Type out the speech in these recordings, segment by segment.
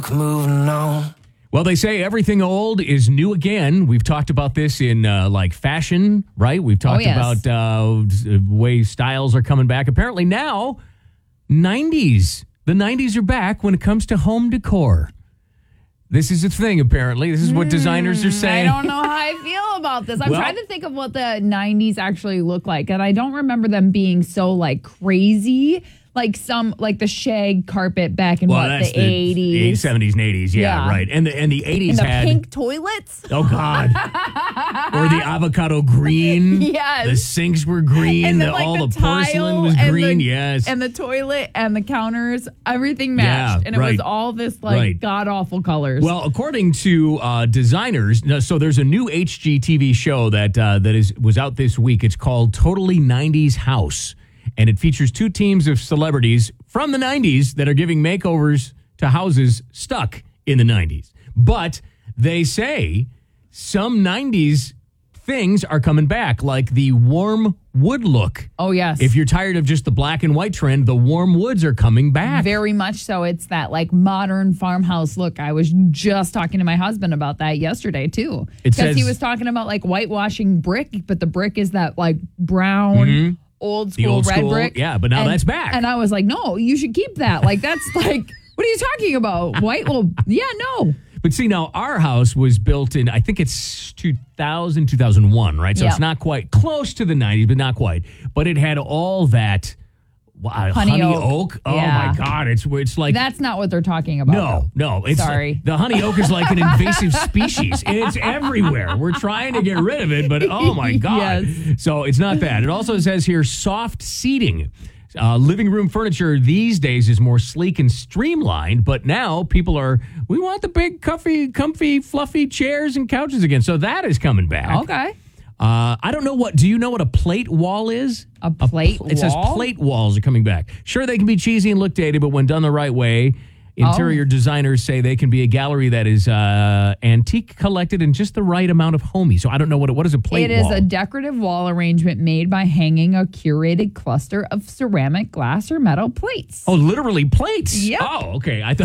Moving on. Well, they say everything old is new again. We've talked about this in like fashion, right? We've talked about way styles are coming back. Apparently now, 90s. The 90s are back when it comes to home decor. This is a thing, apparently. This is what designers are saying. I don't know how I feel about this. I'm trying to think of what the 90s actually look like, and I don't remember them being so, like, crazy. Like the shag carpet back in the 80s. 70s and 80s, yeah, right. And the 80s and the had pink toilets. Oh God. Or the avocado green. Yes. The sinks were green, and then, all the porcelain was green, yes. And the toilet and the counters, everything matched. And it was all this god-awful colors. Well, according to designers, so there's a new HGTV show that was out this week. It's called Totally 90s House. And it features two teams of celebrities from the 90s that are giving makeovers to houses stuck in the 90s. But they say some 90s things are coming back, like the warm wood look. Oh, yes. If you're tired of just the black and white trend, the warm woods are coming back. Very much so. It's that like modern farmhouse look. I was just talking to my husband about that yesterday, too. Because he was talking about like whitewashing brick, but the brick is that like brown... Old school red brick. Yeah, but now that's back. And I was like, no, you should keep that. Like, that's like, what are you talking about? White? Well, yeah, no. But see, now our house was built in, I think it's 2000, 2001, right? So it's not quite close to the 90s, but not quite. But it had all that honey oak. Oh, my God. It's like... That's not what they're talking about. No. Sorry. The honey oak is like an invasive species. It's everywhere. We're trying to get rid of it, but oh, my God. Yes. So it's not that. It also says here soft seating. Living room furniture these days is more sleek and streamlined, but now we want the big, comfy, fluffy chairs and couches again. So that is coming back. Okay. I don't know do you know what a plate wall is? A plate wall? It says plate walls are coming back. Sure, they can be cheesy and look dated, but when done the right way, interior designers say they can be a gallery that is antique, collected, and just the right amount of homey. So I don't know what is a plate wall? It is a decorative wall arrangement made by hanging a curated cluster of ceramic, glass, or metal plates. Oh, literally plates? Yep. Oh, okay. I thought...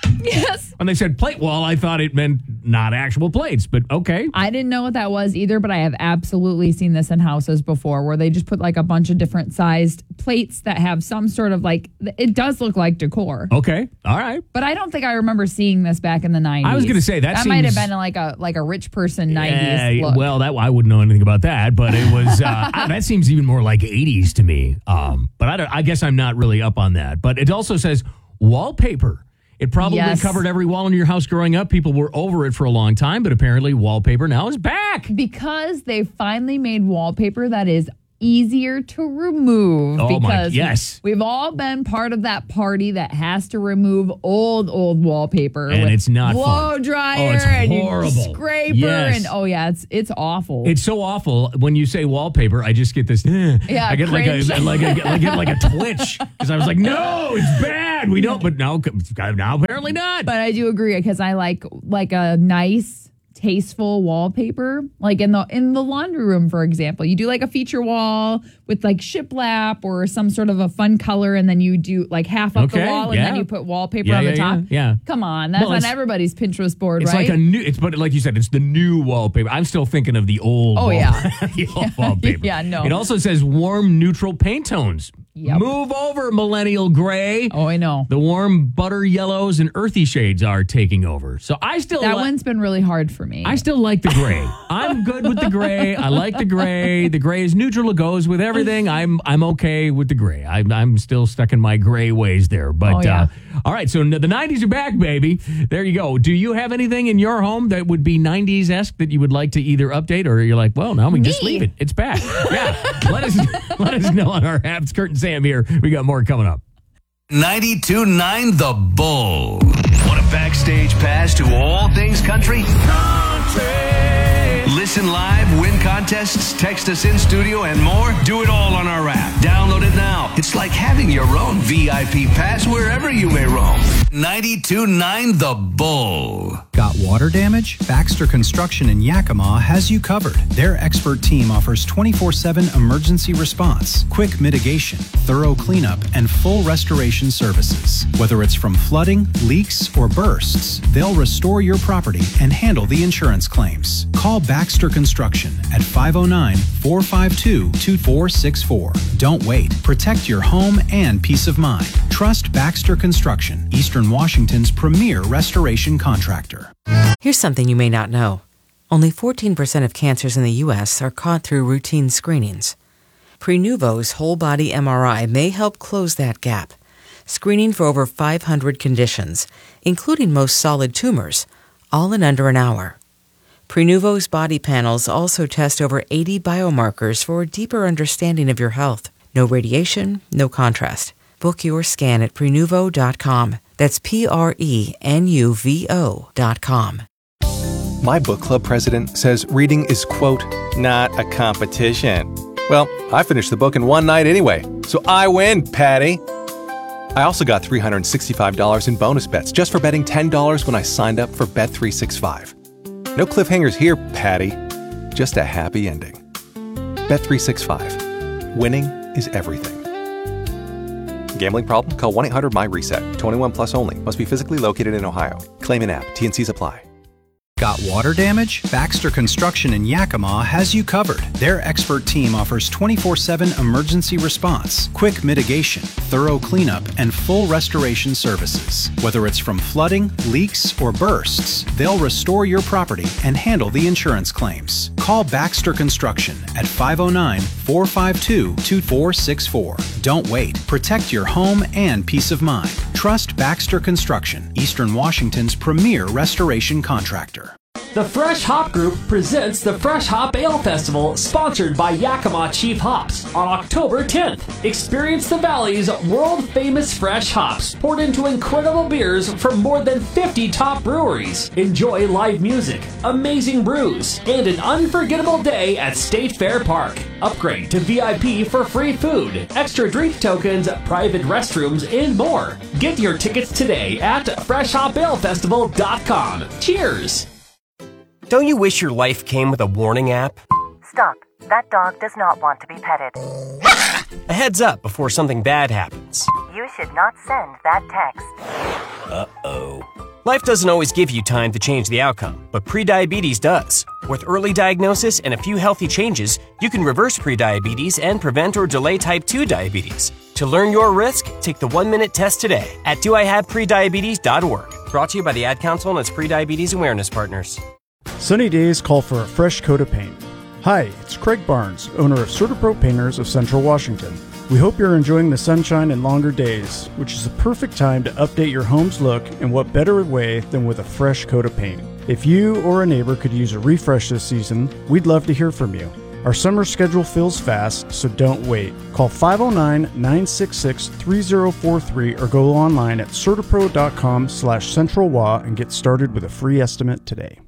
Yes. When they said plate wall, I thought it meant not actual plates, but okay. I didn't know what that was either, but I have absolutely seen this in houses before where they just put like a bunch of different sized plates that have some sort of like, it does look like decor. Okay. All right. But I don't think I remember seeing this back in the 90s. I was going to say that might have been like a rich person 90s look. Well, I wouldn't know anything about that, but it was, that seems even more like 80s to me. But I guess I'm not really up on that. But it also says wallpaper. It probably covered every wall in your house growing up. People were over it for a long time, but apparently wallpaper now is back. Because they finally made wallpaper that is easier to remove. Oh, because yes. We've all been part of that party that has to remove old wallpaper. And it's not blow fun. dryer it's and horrible. Scraper. Yes. And it's awful. It's so awful. When you say wallpaper, I just get this. I get like a twitch because I was like, no, it's bad. We don't. But now apparently not. But I do agree because I like a nice, tasteful wallpaper, like in the laundry room, for example. You do like a feature wall with like shiplap or some sort of a fun color, and then you do like half up the wall, and then you put wallpaper on the top. Yeah. Come on, that's on everybody's Pinterest board, it's right? But like you said, it's the new wallpaper. I'm still thinking of the old. The old wallpaper. Yeah, no. It also says warm, neutral paint tones. Yep. Move over, millennial gray. Oh, I know. The warm butter yellows and earthy shades are taking over. So I still that one's been really hard for me. I still like the gray. I'm good with the gray. I like the gray. The gray is neutral. It goes with everything. I'm okay with the gray. I'm still stuck in my gray ways there. But all right, so the 90s are back, baby. There you go. Do you have anything in your home that would be 90s-esque that you would like to either update, or you're like, well, now we can just leave it. It's back. Yeah. Let us know on our apps. Kurt and Sam here. We got more coming up. 92.9 The Bull. Want a backstage pass to all things country? Listen live, win contests, text us in studio, and more? Do it all on our app. Download it now. It's like having your own VIP pass wherever you may roam. 92.9 The Bull. Got water damage? Baxter Construction in Yakima has you covered. Their expert team offers 24/7 emergency response, quick mitigation, thorough cleanup, and full restoration services. Whether it's from flooding, leaks, or bursts, they'll restore your property and handle the insurance claims. Call Baxter Construction at 509-452-2464. Don't wait. Protect your home and peace of mind. Trust Baxter Construction, Eastern Washington's premier restoration contractor. Here's something you may not know. Only 14% of cancers in the U.S. are caught through routine screenings. Prenuvo's whole-body MRI may help close that gap, screening for over 500 conditions, including most solid tumors, all in under an hour. Prenuvo's body panels also test over 80 biomarkers for a deeper understanding of your health. No radiation, no contrast. Book your scan at Prenuvo.com. That's Prenuvo.com. My book club president says reading is, quote, not a competition. Well, I finished the book in one night anyway, so I win, Patty. I also got $365 in bonus bets just for betting $10 when I signed up for Bet365. No cliffhangers here, Patty. Just a happy ending. Bet365. Winning is everything. Gambling problem? Call 1-800-MY-RESET. 21 plus only. Must be physically located in Ohio. Claim in app. T&Cs apply. Got water damage? Baxter Construction in Yakima has you covered. Their expert team offers 24/7 emergency response, quick mitigation, thorough cleanup, and full restoration services. Whether it's from flooding, leaks, or bursts, they'll restore your property and handle the insurance claims. Call Baxter Construction at 509-452-2464. Don't wait. Protect your home and peace of mind. Trust Baxter Construction, Eastern Washington's premier restoration contractor. The Fresh Hop Group presents the Fresh Hop Ale Festival, sponsored by Yakima Chief Hops, on October 10th. Experience the Valley's world-famous fresh hops, poured into incredible beers from more than 50 top breweries. Enjoy live music, amazing brews, and an unforgettable day at State Fair Park. Upgrade to VIP for free food, extra drink tokens, private restrooms, and more. Get your tickets today at freshhopalefestival.com. Cheers! Don't you wish your life came with a warning app? Stop. That dog does not want to be petted. A heads up before something bad happens. You should not send that text. Uh-oh. Life doesn't always give you time to change the outcome, but prediabetes does. With early diagnosis and a few healthy changes, you can reverse prediabetes and prevent or delay type 2 diabetes. To learn your risk, take the 1-minute test today at doihaveprediabetes.org. Brought to you by the Ad Council and its prediabetes awareness partners. Sunny days call for a fresh coat of paint. Hi, it's Craig Barnes, owner of CertaPro Painters of Central Washington. We hope you're enjoying the sunshine and longer days, which is a perfect time to update your home's look, and what better way than with a fresh coat of paint. If you or a neighbor could use a refresh this season, we'd love to hear from you. Our summer schedule fills fast, so don't wait. Call 509-966-3043 or go online at CertaPro.com/CentralWA and get started with a free estimate today.